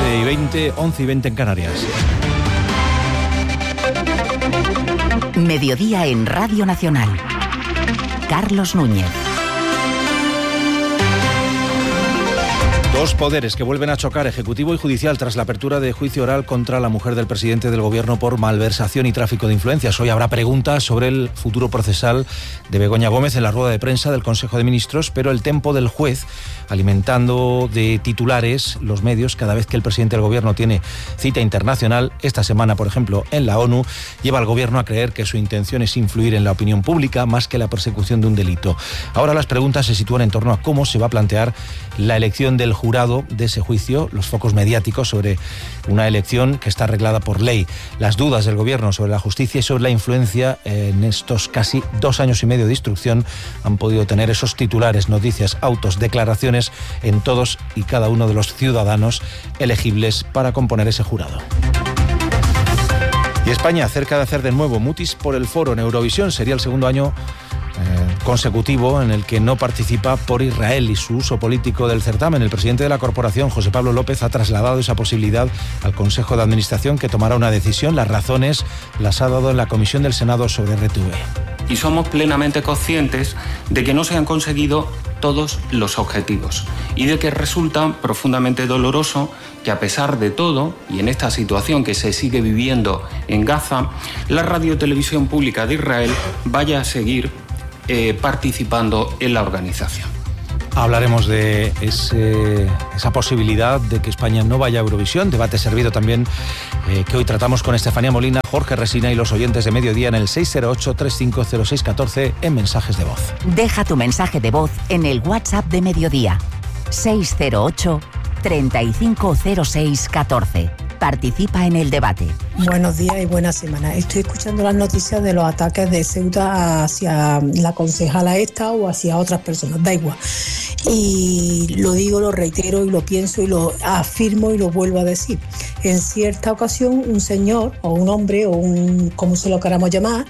11:20, 11:20 en Canarias. Mediodía en Radio Nacional. Carlos Núñez. Dos poderes que vuelven a chocar, ejecutivo y judicial, tras la apertura de juicio oral contra la mujer del presidente del gobierno por malversación y tráfico de influencias. Hoy habrá preguntas sobre el futuro procesal de Begoña Gómez en la rueda de prensa del Consejo de Ministros, pero el tempo del juez, alimentando de titulares los medios cada vez que el presidente del gobierno tiene cita internacional, esta semana, por ejemplo, en la ONU, lleva al gobierno a creer que su intención es influir en la opinión pública más que la persecución de un delito. Ahora las preguntas se sitúan en torno a cómo se va a plantear la elección del jurado de ese juicio, los focos mediáticos sobre una elección que está arreglada por ley, las dudas del gobierno sobre la justicia y sobre la influencia en estos casi 2 años y medio de instrucción han podido tener esos titulares, noticias, autos, declaraciones en todos y cada uno de los ciudadanos elegibles para componer ese jurado. Y España, cerca de hacer de nuevo mutis por el foro en Eurovisión, sería el segundo año consecutivo en el que no participa por Israel y su uso político del certamen. El presidente de la corporación, José Pablo López, ha trasladado esa posibilidad al Consejo de Administración, que tomará una decisión. Las razones las ha dado en la Comisión del Senado sobre RTV. Y somos plenamente conscientes de que no se han conseguido todos los objetivos y de que resulta profundamente doloroso que, a pesar de todo, y en esta situación que se sigue viviendo en Gaza, la radiotelevisión pública de Israel vaya a seguir participando en la organización. Hablaremos de esa posibilidad de que España no vaya a Eurovisión, debate servido también que hoy tratamos con Estefanía Molina, Jorge Resina y los oyentes de Mediodía en el 608-350614 en mensajes de voz. Deja tu mensaje de voz en el WhatsApp de Mediodía, 608-350614. Participa en el debate. Buenos días y buena semana. Estoy escuchando las noticias de los ataques de Ceuta hacia la concejala esta o hacia otras personas, da igual. Y lo digo, lo reitero y lo pienso y lo afirmo y lo vuelvo a decir. En cierta ocasión un señor o un hombre o un, como se lo queramos llamar,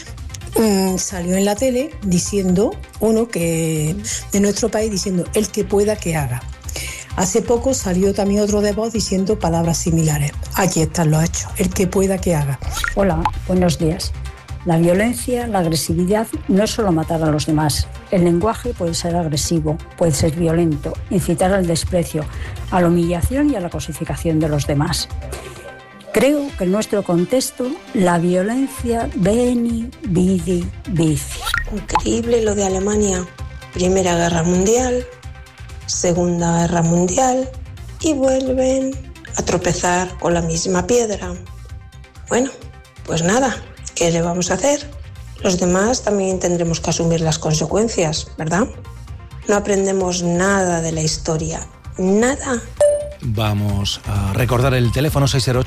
salió en la tele diciendo, uno que de nuestro país, diciendo el que pueda que haga. Hace poco salió también otro de voz diciendo palabras similares. Aquí están los hechos, el que pueda que haga. Hola, buenos días. La violencia, la agresividad no es solo matar a los demás. El lenguaje puede ser agresivo, puede ser violento, incitar al desprecio, a la humillación y a la cosificación de los demás. Creo que en nuestro contexto la violencia veni, vidi, vici. Increíble lo de Alemania. Primera Guerra Mundial, Segunda Guerra Mundial y vuelven a tropezar con la misma piedra. Bueno, pues nada, ¿qué le vamos a hacer? Los demás también tendremos que asumir las consecuencias, ¿verdad? No aprendemos nada de la historia, nada. Vamos a recordar el teléfono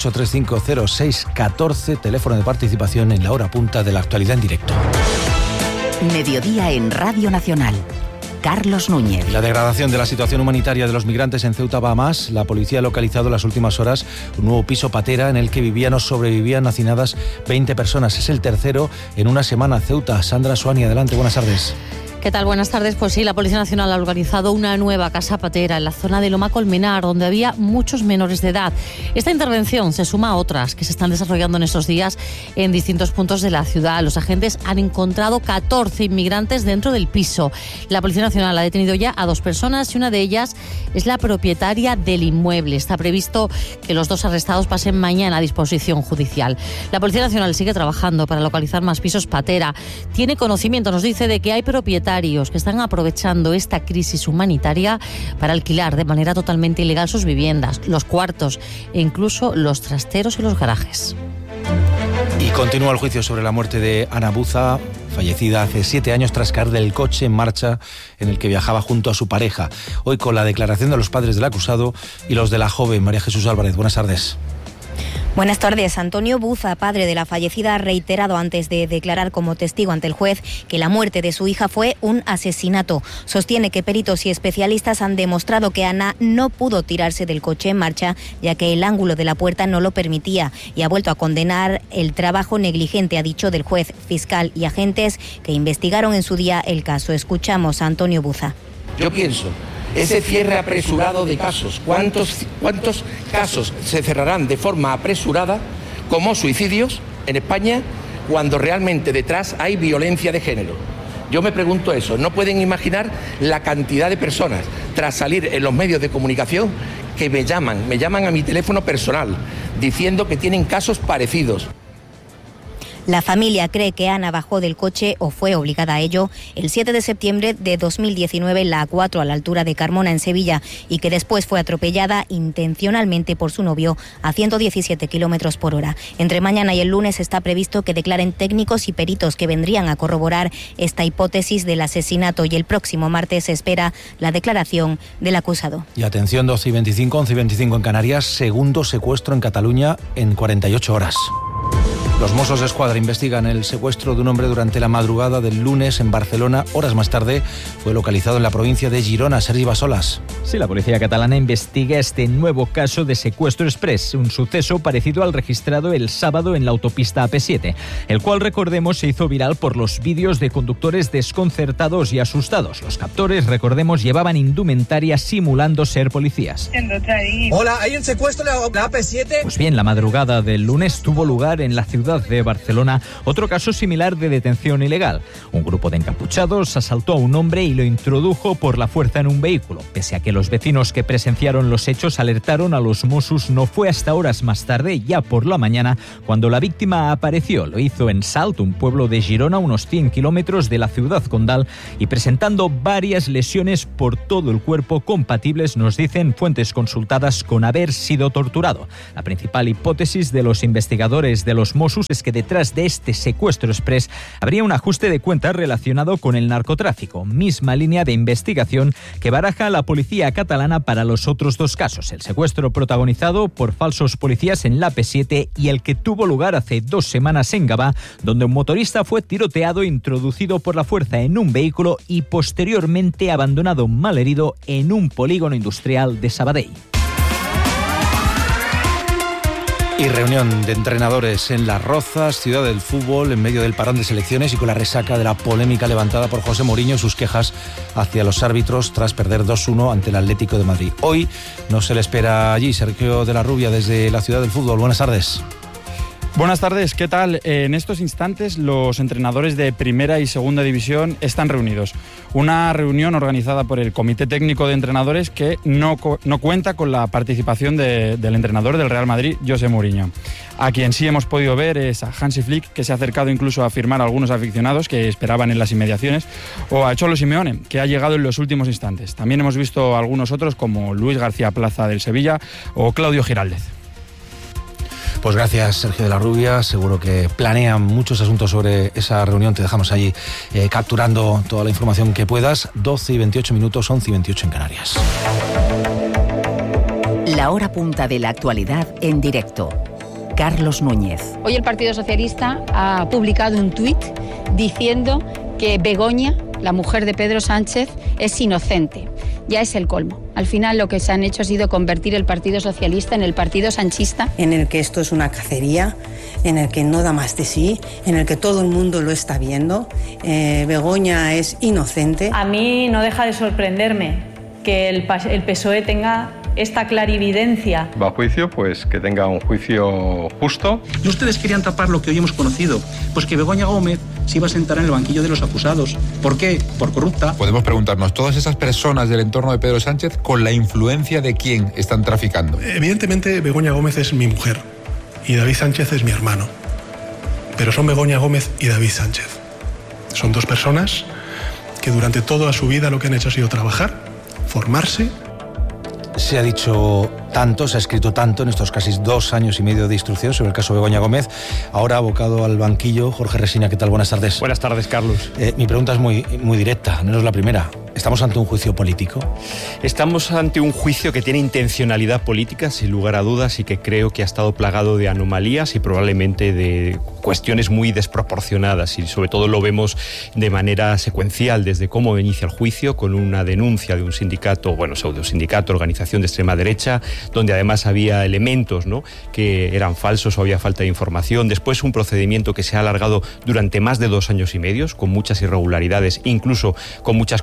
608-350614, teléfono de participación en la hora punta de la actualidad en directo. Mediodía en Radio Nacional. Carlos Núñez. La degradación de la situación humanitaria de los migrantes en Ceuta va a más. La policía ha localizado en las últimas horas un nuevo piso patera en el que vivían o sobrevivían hacinadas 20 personas. Es el tercero en una semana. Ceuta. Sandra Suani, adelante, buenas tardes. ¿Qué tal? Buenas tardes. Pues sí, la Policía Nacional ha organizado una nueva casa patera en la zona de Loma Colmenar, donde había muchos menores de edad. Esta intervención se suma a otras que se están desarrollando en estos días en distintos puntos de la ciudad. Los agentes han encontrado 14 inmigrantes dentro del piso. La Policía Nacional ha detenido ya a 2 personas y una de ellas es la propietaria del inmueble. Está previsto que los 2 arrestados pasen mañana a disposición judicial. La Policía Nacional sigue trabajando para localizar más pisos patera. Tiene conocimiento, nos dice, de que hay propietarios que están aprovechando esta crisis humanitaria para alquilar de manera totalmente ilegal sus viviendas, los cuartos e incluso los trasteros y los garajes. Y continúa el juicio sobre la muerte de Ana Buza, fallecida hace 7 años tras caer del coche en marcha en el que viajaba junto a su pareja. Hoy con la declaración de los padres del acusado y los de la joven. María Jesús Álvarez, buenas tardes. Buenas tardes. Antonio Buza, padre de la fallecida, ha reiterado antes de declarar como testigo ante el juez que la muerte de su hija fue un asesinato. Sostiene que peritos y especialistas han demostrado que Ana no pudo tirarse del coche en marcha, ya que el ángulo de la puerta no lo permitía, y ha vuelto a condenar el trabajo negligente, ha dicho, del juez, fiscal y agentes que investigaron en su día el caso. Escuchamos a Antonio Buza. Yo pienso ese cierre apresurado de casos. ¿Cuántos casos se cerrarán de forma apresurada como suicidios en España cuando realmente detrás hay violencia de género? Yo me pregunto eso. No pueden imaginar la cantidad de personas, tras salir en los medios de comunicación, que me llaman a mi teléfono personal, diciendo que tienen casos parecidos. La familia cree que Ana bajó del coche o fue obligada a ello el 7 de septiembre de 2019 en la A4 a la altura de Carmona, en Sevilla, y que después fue atropellada intencionalmente por su novio a 117 kilómetros por hora. Entre mañana y el lunes está previsto que declaren técnicos y peritos que vendrían a corroborar esta hipótesis del asesinato, y el próximo martes se espera la declaración del acusado. Y atención, 12 y 25, 11 y 25 en Canarias, segundo secuestro en Cataluña en 48 horas. Los Mossos d'Esquadra investigan el secuestro de un hombre durante la madrugada del lunes en Barcelona. Horas más tarde fue localizado en la provincia de Girona. Sergi Basolas. Sí, la policía catalana investiga este nuevo caso de secuestro express, un suceso parecido al registrado el sábado en la autopista AP7, el cual, recordemos, se hizo viral por los vídeos de conductores desconcertados y asustados. Los captores, recordemos, llevaban indumentaria simulando ser policías. Hola, ¿hay un secuestro en la AP7? Pues bien, la madrugada del lunes tuvo lugar en la ciudad de Barcelona otro caso similar de detención ilegal. Un grupo de encapuchados asaltó a un hombre y lo introdujo por la fuerza en un vehículo. Pese a que los vecinos que presenciaron los hechos alertaron a los Mossos, no fue hasta horas más tarde, ya por la mañana, cuando la víctima apareció. Lo hizo en Salt, un pueblo de Girona, unos 100 kilómetros de la ciudad condal, y presentando varias lesiones por todo el cuerpo compatibles, nos dicen fuentes consultadas, con haber sido torturado. La principal hipótesis de los investigadores de los Mossos es que detrás de este secuestro express habría un ajuste de cuentas relacionado con el narcotráfico, misma línea de investigación que baraja la policía catalana para los otros dos casos: el secuestro protagonizado por falsos policías en la AP7 y el que tuvo lugar hace 2 semanas en Gavà, donde un motorista fue tiroteado, introducido por la fuerza en un vehículo y posteriormente abandonado malherido en un polígono industrial de Sabadell. Y reunión de entrenadores en Las Rozas, ciudad del fútbol, en medio del parón de selecciones y con la resaca de la polémica levantada por José Mourinho y sus quejas hacia los árbitros tras perder 2-1 ante el Atlético de Madrid. Hoy no se le espera allí. Sergio de la Rubia, desde la ciudad del fútbol. Buenas tardes. Buenas tardes, ¿qué tal? En estos instantes los entrenadores de Primera y Segunda División están reunidos. Una reunión organizada por el Comité Técnico de Entrenadores que no cuenta con la participación del entrenador del Real Madrid, José Mourinho. A quien sí hemos podido ver es a Hansi Flick, que se ha acercado incluso a firmar a algunos aficionados que esperaban en las inmediaciones, o a Cholo Simeone, que ha llegado en los últimos instantes. También hemos visto a algunos otros como Luis García Plaza del Sevilla o Claudio Giraldez. Pues gracias, Sergio de la Rubia. Seguro que planean muchos asuntos sobre esa reunión. Te dejamos allí capturando toda la información que puedas. 12 y 28 minutos, 11 y 28 en Canarias. La hora punta de la actualidad en directo. Carlos Núñez. Hoy el Partido Socialista ha publicado un tuit diciendo que Begoña, la mujer de Pedro Sánchez, es inocente. Ya es el colmo. Al final lo que se han hecho ha sido convertir el Partido Socialista en el Partido Sanchista. En el que esto es una cacería, en el que no da más de sí, en el que todo el mundo lo está viendo. Begoña es inocente. A mí no deja de sorprenderme que el PSOE tenga esta clarividencia. Va a juicio, pues que tenga un juicio justo. ¿Y ustedes querían tapar lo que hoy hemos conocido? Pues que Begoña Gómez se iba a sentar en el banquillo de los acusados. ¿Por qué? Por corrupta. Podemos preguntarnos, ¿todas esas personas del entorno de Pedro Sánchez con la influencia de quién están traficando? Evidentemente Begoña Gómez es mi mujer y David Sánchez es mi hermano. Pero son Begoña Gómez y David Sánchez. Son dos personas que durante toda su vida lo que han hecho ha sido trabajar, formarse. Se ha dicho tanto, se ha escrito tanto en estos casi 2 años y medio de instrucción sobre el caso Begoña Gómez. Ahora abocado al banquillo, Jorge Resina, ¿qué tal? Buenas tardes. Buenas tardes, Carlos. Mi pregunta es muy directa, no es la primera. ¿Estamos ante un juicio político? Estamos ante un juicio que tiene intencionalidad política, sin lugar a dudas, y que creo que ha estado plagado de anomalías y probablemente de cuestiones muy desproporcionadas, y sobre todo lo vemos de manera secuencial, desde cómo inicia el juicio, con una denuncia de un sindicato, pseudo-sindicato, organización de extrema derecha, donde además había elementos, ¿no?, que eran falsos o había falta de información. Después un procedimiento que se ha alargado durante más de 2 años y medio, con muchas irregularidades, incluso con muchas correcciones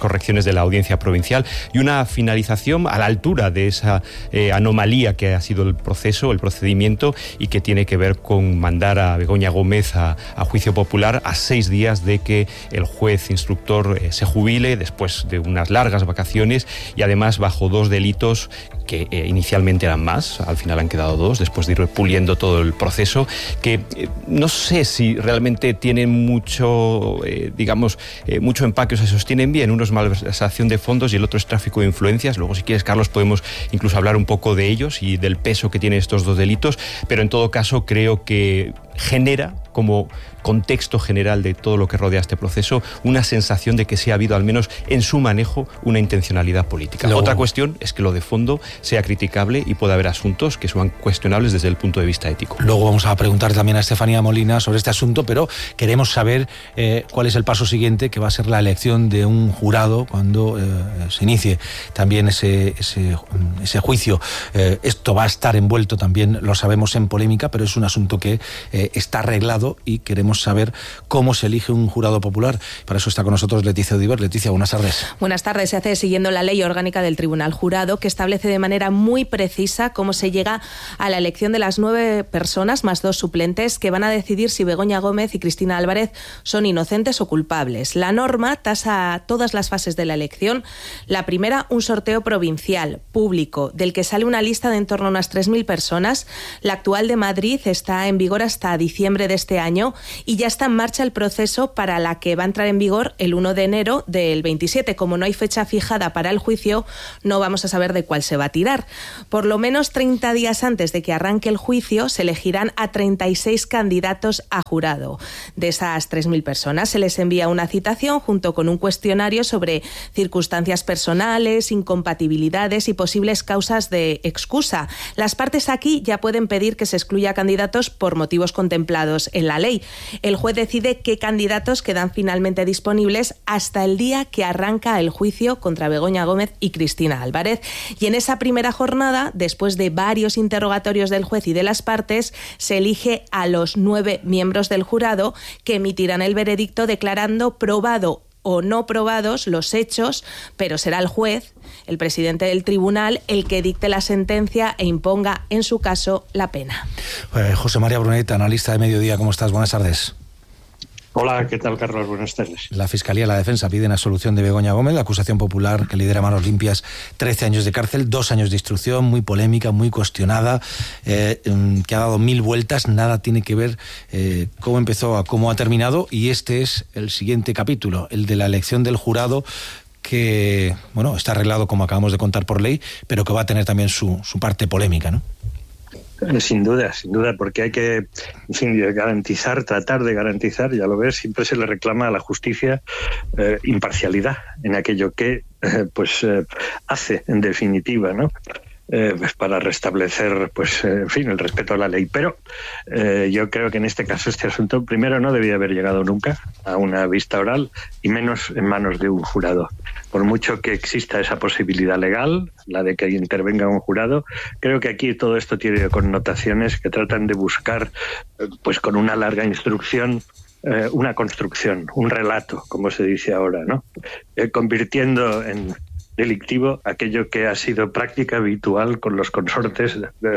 decisiones de la Audiencia Provincial y una finalización a la altura de esa anomalía que ha sido el proceso, el procedimiento, y que tiene que ver con mandar a Begoña Gómez a juicio popular a 6 días de que el juez instructor se jubile después de unas largas vacaciones, y además bajo 2 delitos que inicialmente eran más, al final han quedado 2 después de ir puliendo todo el proceso, que no sé si realmente tienen mucho, mucho empaque, o sea, se sostienen bien. Uno es malversación de fondos y el otro es tráfico de influencias. Luego, si quieres, Carlos, podemos incluso hablar un poco de ellos y del peso que tienen estos 2 delitos, pero en todo caso creo que genera, como contexto general de todo lo que rodea este proceso, una sensación de que sí ha habido, al menos en su manejo, una intencionalidad política. Otra cuestión es que lo de fondo sea criticable y pueda haber asuntos que sean cuestionables desde el punto de vista ético. Luego vamos a preguntar también a Estefanía Molina sobre este asunto, pero queremos saber cuál es el paso siguiente, que va a ser la elección de un jurado cuando se inicie también ese juicio. Esto va a estar envuelto también, lo sabemos, en polémica, pero es un asunto que está arreglado y queremos saber cómo se elige un jurado popular. Para eso está con nosotros Leticia Odiver. Leticia, buenas tardes. Buenas tardes. Se hace siguiendo la ley orgánica del Tribunal Jurado, que establece de manera muy precisa cómo se llega a la elección de las 9 personas más 2 suplentes que van a decidir si Begoña Gómez y Cristina Álvarez son inocentes o culpables. La norma tasa todas las fases de la elección. La primera, un sorteo provincial, público, del que sale una lista de en torno a unas 3.000 personas. La actual de Madrid está en vigor hasta diciembre de este año y ya está en marcha el proceso para la que va a entrar en vigor el 1 de enero del 27. Como no hay fecha fijada para el juicio, no vamos a saber de cuál se va a tirar. Por lo menos 30 días antes de que arranque el juicio se elegirán a 36 candidatos a jurado. De esas 3.000 personas se les envía una citación junto con un cuestionario sobre circunstancias personales, incompatibilidades y posibles causas de excusa. Las partes aquí ya pueden pedir que se excluya candidatos por motivos contemplados en la ley. El juez decide qué candidatos quedan finalmente disponibles hasta el día que arranca el juicio contra Begoña Gómez y Cristina Álvarez. Y en esa primera jornada, después de varios interrogatorios del juez y de las partes, se elige a los 9 miembros del jurado que emitirán el veredicto declarando probado o no probados los hechos, pero será el juez, el presidente del tribunal, el que dicte la sentencia e imponga, en su caso, la pena. José María Brunet, analista de Mediodía, ¿cómo estás? Buenas tardes. Hola, ¿qué tal, Carlos? Buenas tardes. La Fiscalía y la Defensa piden absolución de Begoña Gómez, la acusación popular que lidera Manos Limpias, 13 años de cárcel, 2 años de instrucción, muy polémica, muy cuestionada, que ha dado 1000 vueltas, nada tiene que ver cómo empezó a cómo ha terminado, y este es el siguiente capítulo, el de la elección del jurado, que, bueno, está arreglado, como acabamos de contar, por ley, pero que va a tener también su parte polémica, ¿no? Sin duda, porque hay que, en fin, garantizar, tratar de garantizar, ya lo ves, siempre se le reclama a la justicia imparcialidad en aquello que hace, en definitiva, ¿no? Para restablecer, en fin, el respeto a la ley. Pero yo creo que en este caso este asunto, primero, no debía haber llegado nunca a una vista oral, y menos en manos de un jurado. Por mucho que exista esa posibilidad legal, la de que intervenga un jurado, creo que aquí todo esto tiene connotaciones que tratan de buscar, con una larga instrucción, una construcción, un relato, como se dice ahora, ¿no? Convirtiendo en delictivo aquello que ha sido práctica habitual con los consortes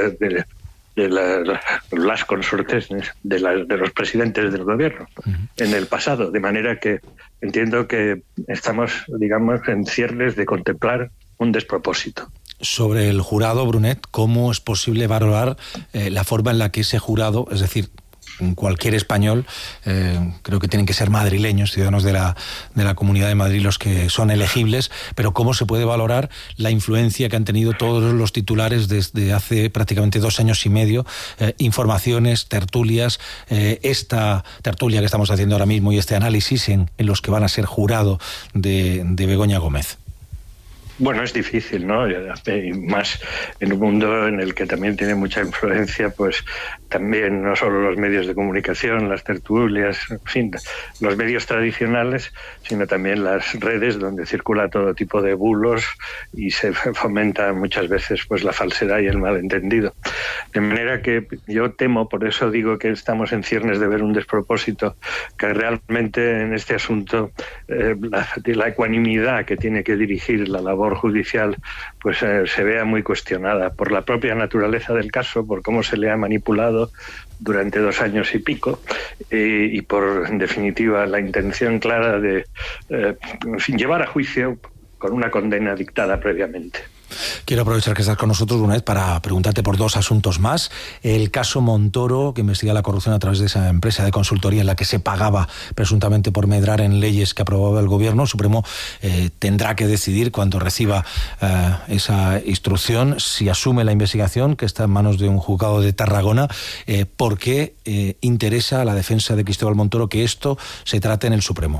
las consortes de los presidentes del gobierno en el pasado, de manera que entiendo que estamos, digamos, en ciernes de contemplar un despropósito. Sobre el jurado, Brunet, ¿cómo es posible valorar la forma en la que ese jurado, es decir, cualquier español, creo que tienen que ser madrileños, ciudadanos de la Comunidad de Madrid los que son elegibles, pero cómo se puede valorar la influencia que han tenido todos los titulares desde hace prácticamente 2 años y medio, informaciones, tertulias, esta tertulia que estamos haciendo ahora mismo y este análisis en los que van a ser jurado de Begoña Gómez? Bueno, es difícil, ¿no? Y más en un mundo en el que también tiene mucha influencia, también no solo los medios de comunicación, las tertulias, en fin, los medios tradicionales, sino también las redes donde circula todo tipo de bulos y se fomenta muchas veces la falsedad y el malentendido. De manera que yo temo, por eso digo que estamos en ciernes de ver un despropósito, que realmente en este asunto la ecuanimidad que tiene que dirigir la labor judicial pues se vea muy cuestionada por la propia naturaleza del caso, por cómo se le ha manipulado durante 2 años y pico, y por, en definitiva, la intención clara de llevar a juicio con una condena dictada previamente. Quiero aprovechar que estás con nosotros una vez para preguntarte por 2 asuntos más. El caso Montoro, que investiga la corrupción a través de esa empresa de consultoría en la que se pagaba presuntamente por medrar en leyes que aprobaba el gobierno. El Supremo tendrá que decidir cuando reciba esa instrucción si asume la investigación, que está en manos de un juzgado de Tarragona. ¿Por qué interesa a la defensa de Cristóbal Montoro que esto se trate en el Supremo?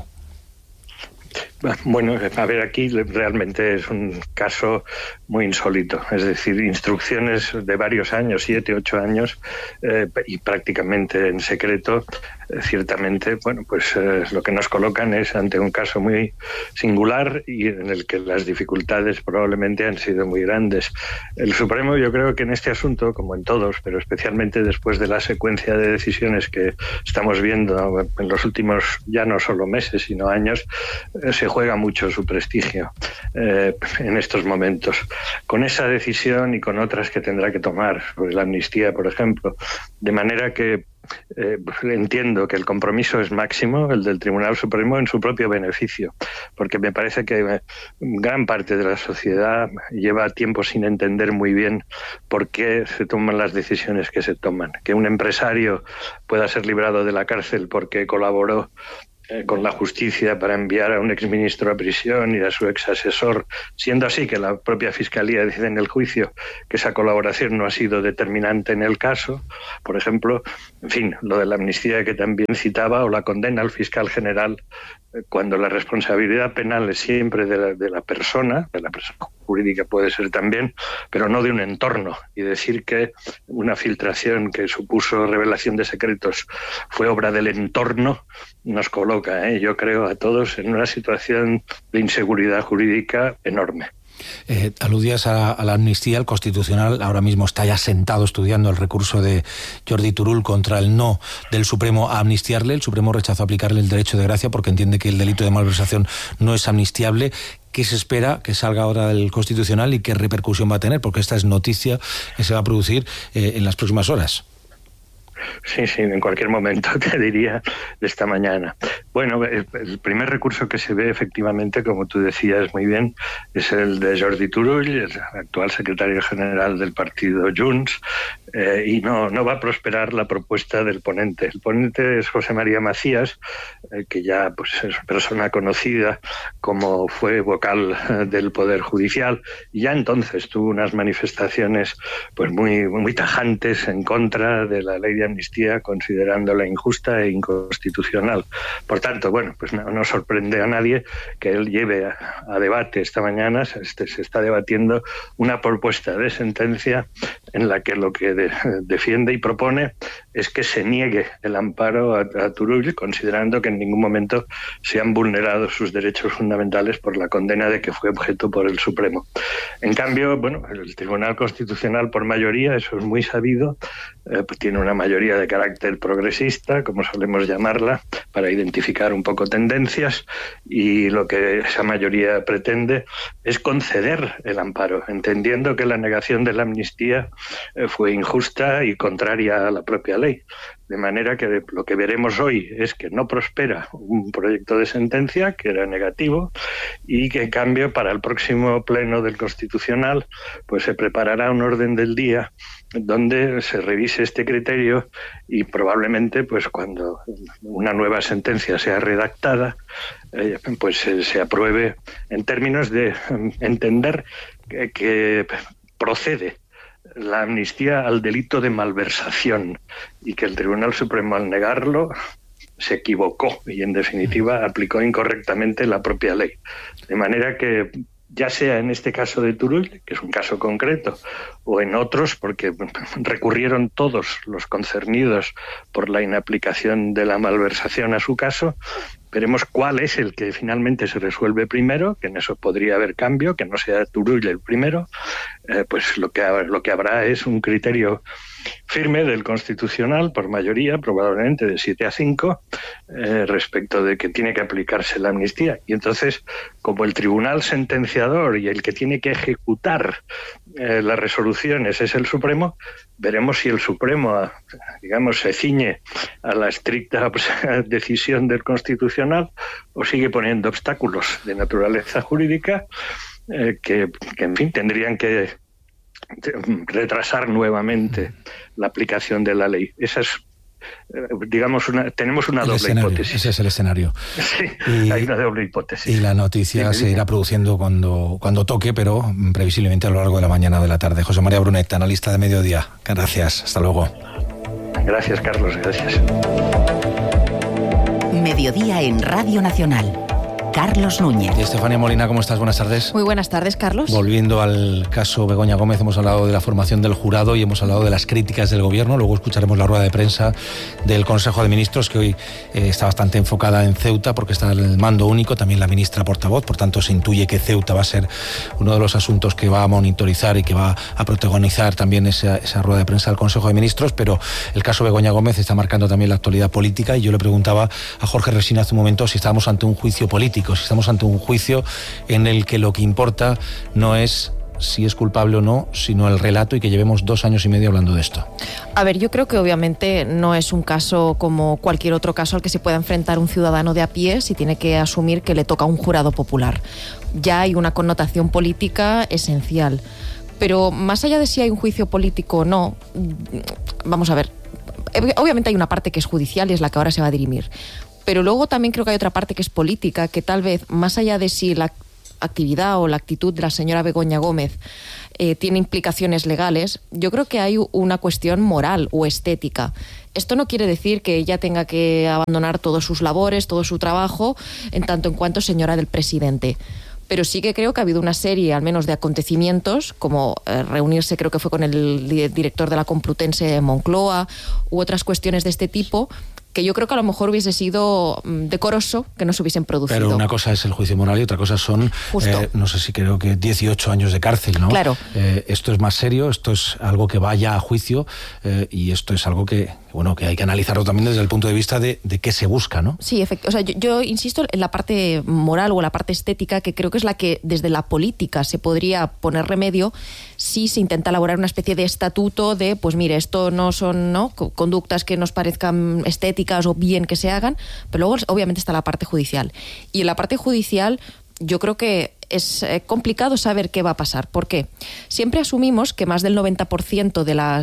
Bueno, a ver, aquí realmente es un caso muy insólito, es decir, instrucciones de varios años, 7, 8 años, y prácticamente en secreto, ciertamente, bueno, pues lo que nos colocan es ante un caso muy singular y en el que las dificultades probablemente han sido muy grandes. El Supremo, yo creo que en este asunto, como en todos, pero especialmente después de la secuencia de decisiones que estamos viendo en los últimos ya no solo meses, sino años, se juega mucho su prestigio en estos momentos. Con esa decisión y con otras que tendrá que tomar, sobre la amnistía, por ejemplo, de manera que entiendo que el compromiso es máximo, el del Tribunal Supremo, en su propio beneficio, porque me parece que gran parte de la sociedad lleva tiempo sin entender muy bien por qué se toman las decisiones que se toman. Que un empresario pueda ser librado de la cárcel porque colaboró con la justicia para enviar a un exministro a prisión y a su exasesor, siendo así que la propia Fiscalía dice en el juicio que esa colaboración no ha sido determinante en el caso, por ejemplo, en fin, lo de la amnistía que también citaba, o la condena al fiscal general, cuando la responsabilidad penal es siempre de la persona jurídica puede ser también, pero no de un entorno, y decir que una filtración que supuso revelación de secretos fue obra del entorno, nos coloca, yo creo, a todos en una situación de inseguridad jurídica enorme. Aludías a la amnistía. El Constitucional ahora mismo está ya sentado estudiando el recurso de Jordi Turull contra el no del Supremo a amnistiarle. El Supremo rechazó aplicarle el derecho de gracia porque entiende que el delito de malversación no es amnistiable. ¿Qué se espera que salga ahora del Constitucional y qué repercusión va a tener? Porque esta es noticia que se va a producir en las próximas horas. Sí, en cualquier momento, te diría, de esta mañana. Bueno, el primer recurso que se ve efectivamente, como tú decías muy bien, es el de Jordi Turull, el actual secretario general del partido Junts, y no va a prosperar la propuesta del ponente. El ponente es José María Macías, que ya pues es persona conocida como fue vocal del Poder Judicial, y ya entonces tuvo unas manifestaciones pues muy tajantes en contra de la ley de amnistía, considerándola injusta e inconstitucional. Por tanto, bueno, pues no sorprende a nadie que él lleve a debate esta mañana, se está debatiendo una propuesta de sentencia en la que lo que defiende y propone es que se niegue el amparo a Turull, considerando que en ningún momento se han vulnerado sus derechos fundamentales por la condena de que fue objeto por el Supremo. En cambio, bueno, el Tribunal Constitucional por mayoría, eso es muy sabido, pues tiene una mayoría de carácter progresista, como solemos llamarla, para identificar un poco tendencias, y lo que esa mayoría pretende es conceder el amparo, entendiendo que la negación de la amnistía fue injusta y contraria a la propia ley. De manera que lo que veremos hoy es que no prospera un proyecto de sentencia, que era negativo, y que en cambio para el próximo pleno del Constitucional pues se preparará un orden del día donde se revise este criterio y probablemente pues cuando una nueva sentencia sea redactada pues se apruebe en términos de entender que procede la amnistía al delito de malversación y que el Tribunal Supremo, al negarlo, se equivocó y en definitiva aplicó incorrectamente la propia ley. De manera que ya sea en este caso de Turull, que es un caso concreto, o en otros, porque recurrieron todos los concernidos por la inaplicación de la malversación a su caso, Veremos cuál es el que finalmente se resuelve primero, que en eso podría haber cambio, que no sea Turull el primero. Pues lo que habrá es un criterio firme del Constitucional por mayoría, probablemente de 7-5, respecto de que tiene que aplicarse la amnistía. Y entonces, como el tribunal sentenciador y el que tiene que ejecutar las resoluciones es el Supremo, veremos si el Supremo, digamos, se ciñe a la estricta decisión del Constitucional o sigue poniendo obstáculos de naturaleza jurídica que en fin, tendrían que retrasar nuevamente la aplicación de la ley. Esa es, digamos, tenemos una doble hipótesis. Ese es el escenario. Sí, hay una doble hipótesis. Y la noticia se irá produciendo cuando toque, pero previsiblemente a lo largo de la mañana o de la tarde. José María Brunet, analista de Mediodía. Gracias, hasta luego. Gracias, Carlos, gracias. Mediodía en Radio Nacional. Carlos Núñez. Y Estefanía Molina, ¿cómo estás? Buenas tardes. Muy buenas tardes, Carlos. Volviendo al caso Begoña Gómez, hemos hablado de la formación del jurado y hemos hablado de las críticas del Gobierno. Luego escucharemos la rueda de prensa del Consejo de Ministros, que hoy está bastante enfocada en Ceuta, porque está el mando único, también la ministra portavoz. Por tanto, se intuye que Ceuta va a ser uno de los asuntos que va a monitorizar y que va a protagonizar también esa rueda de prensa del Consejo de Ministros. Pero el caso Begoña Gómez está marcando también la actualidad política, y yo le preguntaba a Jorge Resina hace un momento si estábamos ante un juicio político, si estamos ante un juicio en el que lo que importa no es si es culpable o no, sino el relato, y que llevemos 2 años y medio hablando de esto. A ver, yo creo que obviamente no es un caso como cualquier otro caso al que se pueda enfrentar un ciudadano de a pie si tiene que asumir que le toca un jurado popular. Ya hay una connotación política esencial. Pero más allá de si hay un juicio político o no, vamos a ver, obviamente hay una parte que es judicial y es la que ahora se va a dirimir. Pero luego también creo que hay otra parte que es política, que tal vez, más allá de si la actividad o la actitud de la señora Begoña Gómez tiene implicaciones legales, yo creo que hay una cuestión moral o estética. Esto no quiere decir que ella tenga que abandonar todos sus labores, todo su trabajo, en tanto en cuanto señora del presidente. Pero sí que creo que ha habido una serie, al menos, de acontecimientos, como reunirse, creo que fue con el director de la Complutense en Moncloa, u otras cuestiones de este tipo, que yo creo que a lo mejor hubiese sido decoroso que no se hubiesen producido. Pero una cosa es el juicio moral y otra cosa son, no sé si creo que 18 años de cárcel, ¿no? Claro. Esto es más serio, esto es algo que vaya a juicio, y esto es algo que hay que analizarlo también desde el punto de vista de qué se busca, ¿no? Sí, o sea, yo insisto en la parte moral o la parte estética, que creo que es la que desde la política se podría poner remedio si se intenta elaborar una especie de estatuto de, pues mire, esto no son conductas que nos parezcan estéticas o bien que se hagan, pero luego obviamente está la parte judicial. Y en la parte judicial yo creo que es complicado saber qué va a pasar. ¿Por qué? Siempre asumimos que más del 90%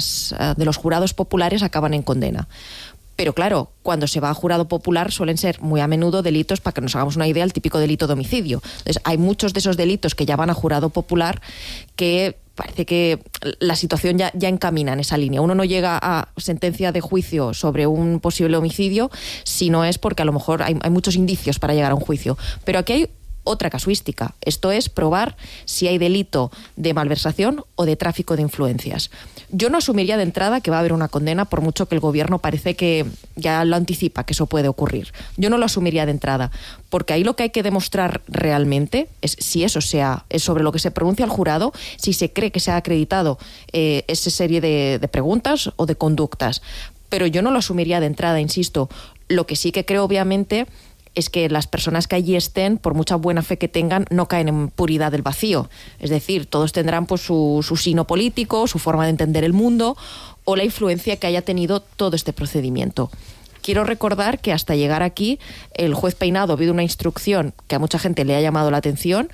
de los jurados populares acaban en condena. Pero claro, cuando se va a jurado popular suelen ser muy a menudo delitos, para que nos hagamos una idea, el típico delito de homicidio. Entonces, hay muchos de esos delitos que ya van a jurado popular que parece que la situación ya encamina en esa línea. Uno no llega a sentencia de juicio sobre un posible homicidio si no es porque a lo mejor hay muchos indicios para llegar a un juicio. Pero aquí hay otra casuística. Esto es probar si hay delito de malversación o de tráfico de influencias. Yo no asumiría de entrada que va a haber una condena, por mucho que el Gobierno parece que ya lo anticipa, que eso puede ocurrir. Yo no lo asumiría de entrada, porque ahí lo que hay que demostrar realmente es si eso es sobre lo que se pronuncia el jurado, si se cree que se ha acreditado esa serie de preguntas o de conductas. Pero yo no lo asumiría de entrada, insisto. Lo que sí que creo, obviamente, es que las personas que allí estén, por mucha buena fe que tengan, no caen en puridad del vacío. Es decir, todos tendrán pues su sino político, su forma de entender el mundo o la influencia que haya tenido todo este procedimiento. Quiero recordar que hasta llegar aquí, el juez Peinado ha habido una instrucción que a mucha gente le ha llamado la atención.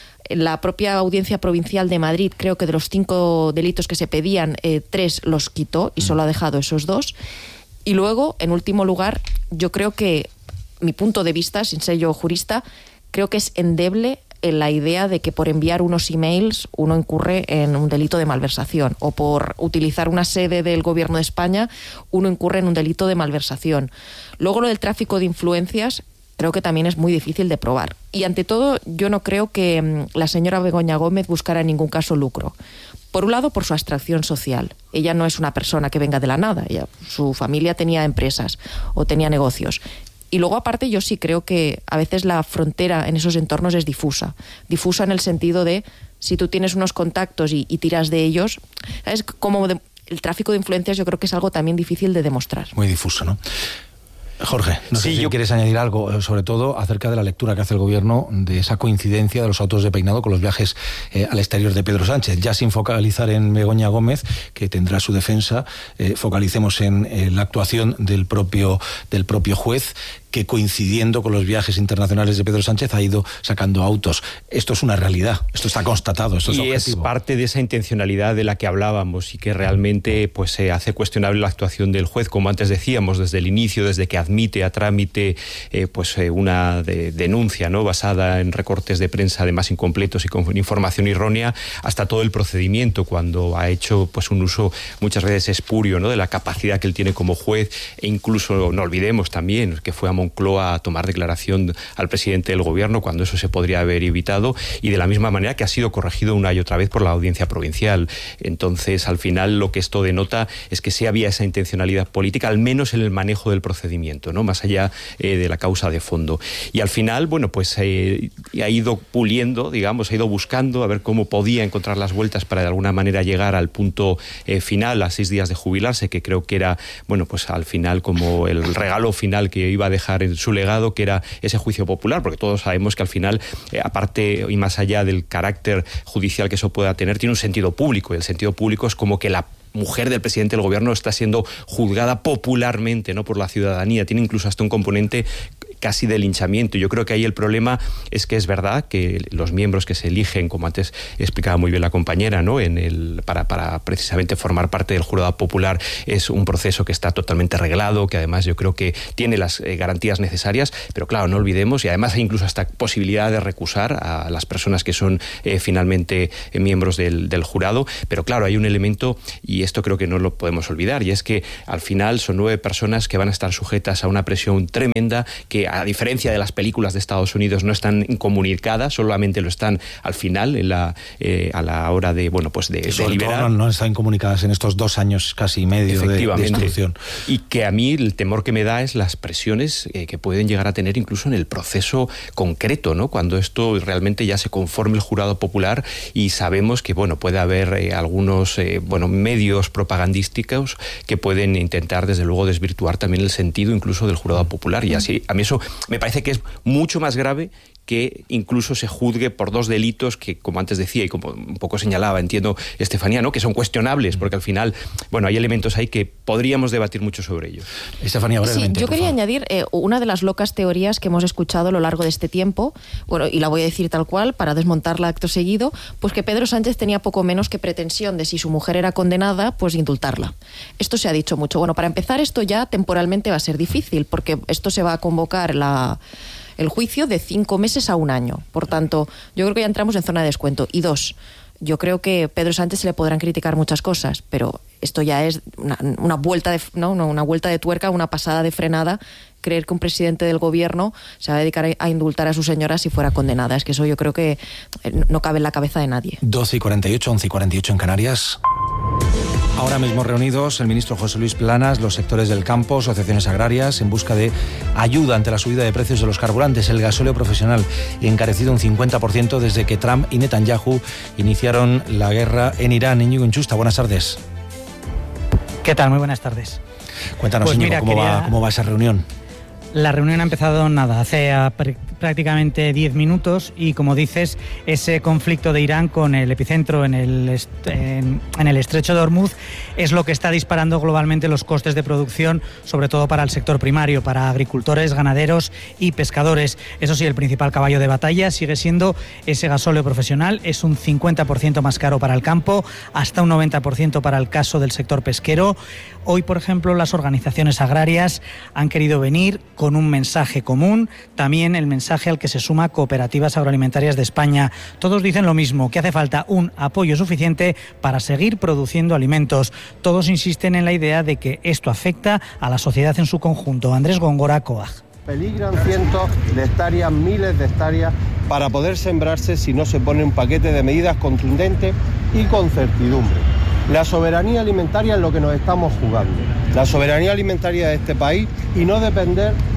La propia Audiencia Provincial de Madrid, creo que de los 5 delitos que se pedían, 3 los quitó y solo ha dejado esos 2. Y luego, en último lugar, yo creo que mi punto de vista, sin ser yo jurista, creo que es endeble en la idea de que por enviar unos emails uno incurre en un delito de malversación, o por utilizar una sede del Gobierno de España uno incurre en un delito de malversación. Luego, lo del tráfico de influencias creo que también es muy difícil de probar. Y ante todo, yo no creo que la señora Begoña Gómez buscara en ningún caso lucro. Por un lado, por su abstracción social. Ella no es una persona que venga de la nada. Su familia tenía empresas o tenía negocios. Y luego, aparte, yo sí creo que a veces la frontera en esos entornos es difusa. Difusa en el sentido de, si tú tienes unos contactos y tiras de ellos, ¿sabes? El tráfico de influencias yo creo que es algo también difícil de demostrar. Muy difuso, ¿no? Jorge, no sé si quieres añadir algo, sobre todo acerca de la lectura que hace el Gobierno de esa coincidencia de los autos de peinado con los viajes al exterior de Pedro Sánchez. Ya sin focalizar en Begoña Gómez, que tendrá su defensa, focalicemos en la actuación del propio juez, que coincidiendo con los viajes internacionales de Pedro Sánchez ha ido sacando autos. Esto es una realidad, esto está constatado, esto es objetivo. Es parte de esa intencionalidad de la que hablábamos y que realmente pues se hace cuestionable la actuación del juez, como antes decíamos, desde el inicio, desde que admite a trámite una denuncia, ¿no?, basada en recortes de prensa además incompletos y con información errónea, hasta todo el procedimiento, cuando ha hecho pues un uso muchas veces espurio, ¿no?, de la capacidad que él tiene como juez, e incluso no olvidemos también que fue a Moncloa a tomar declaración al presidente del gobierno cuando eso se podría haber evitado, y de la misma manera que ha sido corregido una y otra vez por la audiencia provincial. Entonces, al final, lo que esto denota es que sí había esa intencionalidad política, al menos en el manejo del procedimiento, ¿no?, más allá de la causa de fondo. Y al final, bueno, pues ha ido puliendo, digamos, ha ido buscando a ver cómo podía encontrar las vueltas para de alguna manera llegar al punto final, a 6 días de jubilarse, que creo que era, bueno, pues al final como el regalo final que iba a dejar en su legado, que era ese juicio popular, porque todos sabemos que al final, aparte y más allá del carácter judicial que eso pueda tener, tiene un sentido público, y el sentido público es como que la mujer del presidente del gobierno está siendo juzgada popularmente, ¿no?, por la ciudadanía. Tiene incluso hasta un componente casi de linchamiento. Yo creo que ahí el problema es que es verdad que los miembros que se eligen, como antes explicaba muy bien la compañera, ¿no?, para precisamente formar parte del jurado popular, es un proceso que está totalmente arreglado, que además yo creo que tiene las garantías necesarias, pero claro, no olvidemos, y además hay incluso hasta posibilidad de recusar a las personas que son finalmente miembros del jurado, pero claro, hay un elemento, y esto creo que no lo podemos olvidar, y es que al final son 9 personas que van a estar sujetas a una presión tremenda, que a diferencia de las películas de Estados Unidos no están incomunicadas, solamente lo están al final, a la hora de, bueno, pues de deliberar. No están incomunicadas en estos 2 años casi y medio de instrucción. Y que a mí el temor que me da es las presiones que pueden llegar a tener incluso en el proceso concreto, ¿no?, cuando esto realmente ya se conforme el jurado popular, y sabemos que, bueno, puede haber algunos medios propagandísticos que pueden intentar desde luego desvirtuar también el sentido incluso del jurado popular, y así a mí eso me parece que es mucho más grave que incluso se juzgue por 2 delitos que, como antes decía y como un poco señalaba, entiendo, Estefanía, ¿no?, que son cuestionables, porque al final, bueno, hay elementos ahí que podríamos debatir mucho sobre ellos. Estefanía, brevemente. Sí, yo quería añadir una de las locas teorías que hemos escuchado a lo largo de este tiempo, bueno, y la voy a decir tal cual para desmontarla acto seguido, pues que Pedro Sánchez tenía poco menos que pretensión de, si su mujer era condenada, pues indultarla. Esto se ha dicho mucho. Bueno, para empezar, esto ya temporalmente va a ser difícil, porque esto se va a convocar el juicio de 5 meses a 1 año. Por tanto, yo creo que ya entramos en zona de descuento. Y 2, yo creo que a Pedro Sánchez se le podrán criticar muchas cosas, pero esto ya es una vuelta de tuerca, una pasada de frenada, creer que un presidente del gobierno se va a dedicar a indultar a su señora si fuera condenada. Es que eso yo creo que no cabe en la cabeza de nadie. 12:48, 11:48 en Canarias. Ahora mismo reunidos el ministro José Luis Planas, los sectores del campo, asociaciones agrarias, en busca de ayuda ante la subida de precios de los carburantes. El gasóleo profesional encarecido un 50% desde que Trump y Netanyahu iniciaron la guerra en Irán. Íñigo Inchusta, buenas tardes. ¿Qué tal? Muy buenas tardes. Cuéntanos, pues Íñigo, ¿cómo va esa reunión? La reunión ha empezado hace prácticamente 10 minutos y, como dices, ese conflicto de Irán con el epicentro en el estrecho de Hormuz es lo que está disparando globalmente los costes de producción, sobre todo para el sector primario, para agricultores, ganaderos y pescadores. Eso sí, el principal caballo de batalla sigue siendo ese gasóleo profesional. Es un 50% más caro para el campo, hasta un 90% para el caso del sector pesquero. Hoy, por ejemplo, las organizaciones agrarias han querido venir con un mensaje común, también el mensaje al que se suma Cooperativas Agroalimentarias de España. Todos dicen lo mismo, que hace falta un apoyo suficiente para seguir produciendo alimentos. Todos insisten en la idea de que esto afecta a la sociedad en su conjunto. Andrés Góngora, COAG. Peligran cientos de hectáreas, miles de hectáreas, para poder sembrarse si no se pone un paquete de medidas contundentes y con certidumbre. La soberanía alimentaria es lo que nos estamos jugando. La soberanía alimentaria de este país, y no depender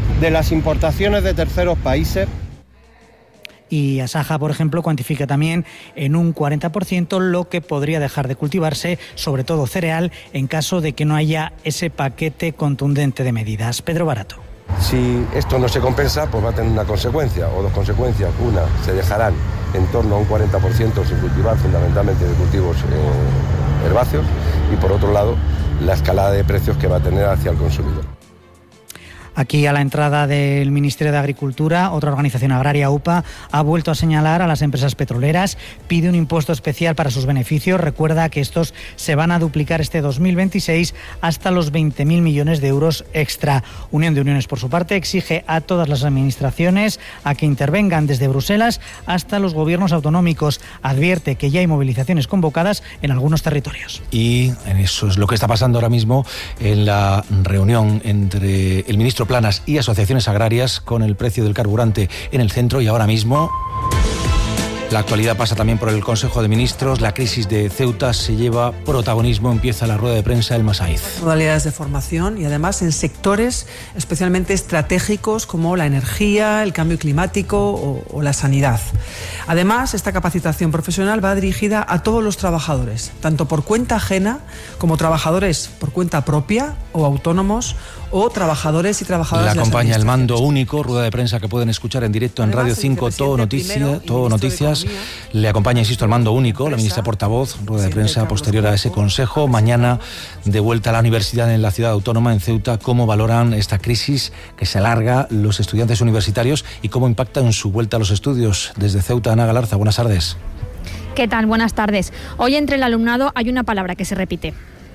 de las importaciones de terceros países. Y Asaja, por ejemplo, cuantifica también en un 40% lo que podría dejar de cultivarse, sobre todo cereal, en caso de que no haya ese paquete contundente de medidas. Pedro Barato. Si esto no se compensa, pues va a tener una consecuencia o dos consecuencias. Una, se dejarán en torno a un 40% sin cultivar, fundamentalmente de cultivos herbáceos, y por otro lado, la escalada de precios que va a tener hacia el consumidor. Aquí, a la entrada del Ministerio de Agricultura, otra organización agraria, UPA, ha vuelto a señalar a las empresas petroleras, pide un impuesto especial para sus beneficios. Recuerda que estos se van a duplicar este 2026 hasta los 20.000 millones de euros extra. Unión de Uniones, por su parte, exige a todas las administraciones a que intervengan desde Bruselas hasta los gobiernos autonómicos. Advierte que ya hay movilizaciones convocadas en algunos territorios. Y eso es lo que está pasando ahora mismo en la reunión entre el ministro Planas y asociaciones agrarias, con el precio del carburante en el centro. Y ahora mismo la actualidad pasa también por el Consejo de Ministros. La crisis de Ceuta se lleva protagonismo. Empieza la rueda de prensa el Masaiz. Modalidades de formación y además en sectores especialmente estratégicos como la energía, el cambio climático o la sanidad. Además, esta capacitación profesional va dirigida a todos los trabajadores, tanto por cuenta ajena como trabajadores por cuenta propia o autónomos o trabajadores y trabajadoras. Le acompaña el mando único, rueda de prensa que pueden escuchar en directo en Radio 5, Todo Noticias. Le acompaña, insisto, el mando único, la ministra portavoz, rueda de prensa posterior a ese consejo. Mañana, de vuelta a la universidad en la ciudad autónoma, en Ceuta. ¿Cómo valoran esta crisis que se alarga los estudiantes universitarios y cómo impacta en su vuelta a los estudios? Desde Ceuta, Ana Galarza, buenas tardes. ¿Qué tal? Buenas tardes. Hoy entre el alumnado hay una palabra que se repite.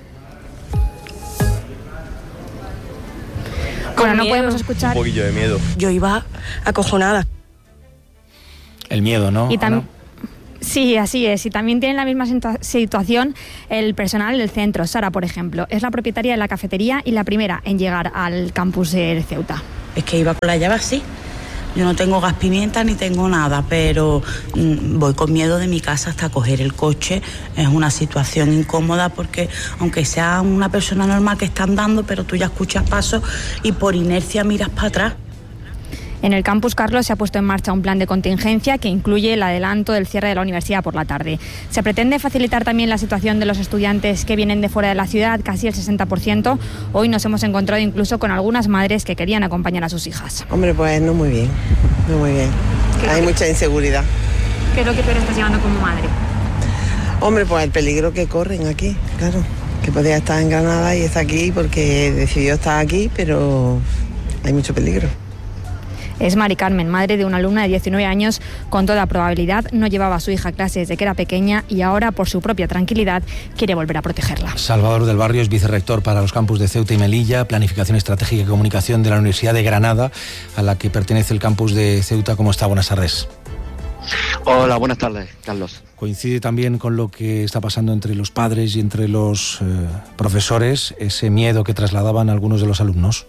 Bueno, no podemos escuchar. Un poquillo de miedo. Yo iba acojonada. El miedo, ¿no? Sí, así es. Y también tiene la misma situación el personal del centro. Sara, por ejemplo, es la propietaria de la cafetería y la primera en llegar al campus de Ceuta. Es que iba con la llave así. Yo no tengo gas pimienta ni tengo nada, pero voy con miedo de mi casa hasta coger el coche. Es una situación incómoda porque aunque sea una persona normal que está andando, pero tú ya escuchas pasos y por inercia miras para atrás. En el campus, Carlos, se ha puesto en marcha un plan de contingencia que incluye el adelanto del cierre de la universidad por la tarde. Se pretende facilitar también la situación de los estudiantes que vienen de fuera de la ciudad, casi el 60%. Hoy nos hemos encontrado incluso con algunas madres que querían acompañar a sus hijas. Hombre, pues no muy bien, no muy bien. Hay mucha inseguridad. ¿Qué es lo que tú le estás llevando como madre? Hombre, pues el peligro que corren aquí, claro. Que podía estar en Granada y está aquí porque decidió estar aquí, pero hay mucho peligro. Es Mari Carmen, madre de una alumna de 19 años. Con toda probabilidad no llevaba a su hija a clase desde que era pequeña y ahora, por su propia tranquilidad, quiere volver a protegerla. Salvador del Barrio es vicerrector para los campus de Ceuta y Melilla, Planificación Estratégica y Comunicación de la Universidad de Granada, a la que pertenece el campus de Ceuta. ¿Cómo está? Buenas tardes. Hola, buenas tardes, Carlos. ¿Coincide también con lo que está pasando entre los padres y entre los profesores, ese miedo que trasladaban algunos de los alumnos?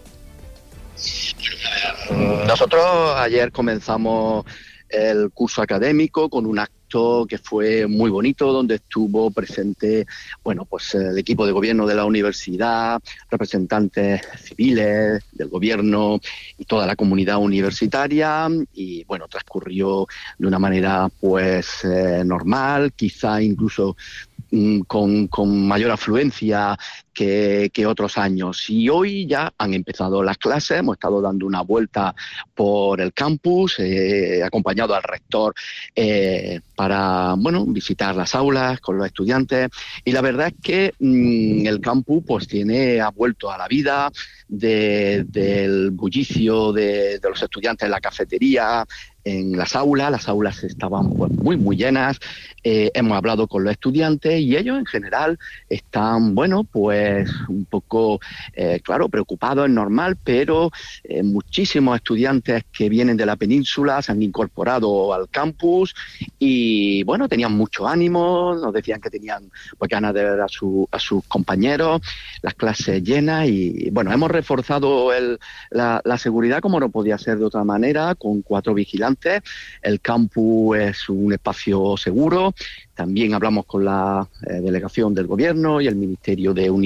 Nosotros ayer comenzamos el curso académico con un acto que fue muy bonito, donde estuvo presente, pues el equipo de gobierno de la universidad, representantes civiles del gobierno y toda la comunidad universitaria, y transcurrió de una manera normal, quizá incluso con mayor afluencia que otros años. Y hoy ya han empezado las clases, hemos estado dando una vuelta por el campus, acompañado al rector para visitar las aulas con los estudiantes, y la verdad es que el campus ha vuelto a la vida del bullicio de los estudiantes en la cafetería, en las aulas estaban muy llenas. Hemos hablado con los estudiantes y ellos en general están, un poco, preocupados, es normal, pero muchísimos estudiantes que vienen de la península se han incorporado al campus y, tenían mucho ánimo, nos decían que tenían ganas de ver a sus compañeros, las clases llenas y, hemos reforzado la seguridad como no podía ser de otra manera, con 4 vigilantes. El campus es un espacio seguro. También hablamos con la delegación del gobierno y el Ministerio de Universidades